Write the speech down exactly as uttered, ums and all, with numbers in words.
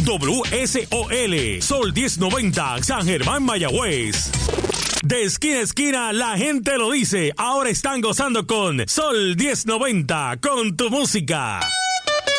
W S O L, Sol diez noventa, San Germán, Mayagüez. De esquina a esquina, la gente lo dice. Ahora están gozando con Sol diez noventa, con tu música.